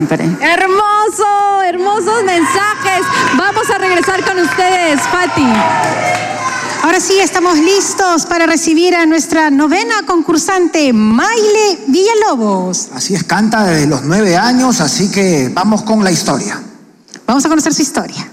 Hermoso, hermosos mensajes. Vamos a regresar con ustedes, Fati. Ahora sí, estamos listos para recibir a nuestra novena concursante, Maile Villalobos. Así es, canta desde los 9 años, así que vamos con la historia. Vamos a conocer su historia.